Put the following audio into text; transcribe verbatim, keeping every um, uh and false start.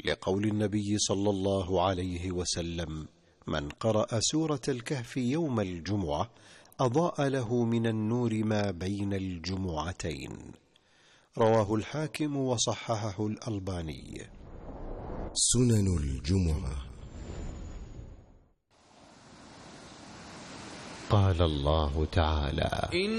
لقول النبي صلى الله عليه وسلم: من قرأ سورة الكهف يوم الجمعة أضاء له من النور ما بين الجمعتين. رواه الحاكم وصححه الألباني. سنن الجمعة. قال الله تعالى: